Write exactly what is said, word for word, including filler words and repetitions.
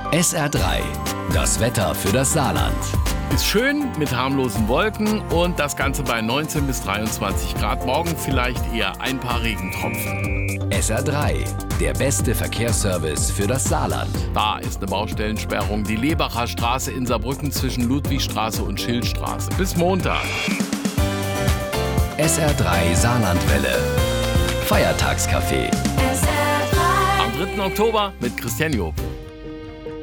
S R drei, das Wetter für das Saarland. Ist schön mit harmlosen Wolken und das Ganze bei neunzehn bis dreiundzwanzig Grad. Morgen vielleicht eher ein paar Regentropfen. S R drei, der beste Verkehrsservice für das Saarland. Da ist eine Baustellensperrung, die Lebacher Straße in Saarbrücken zwischen Ludwigstraße und Schildstraße. Bis Montag. S R drei Saarlandwelle. Feiertagscafé. S R drei. Am dritten Oktober mit Christian Job.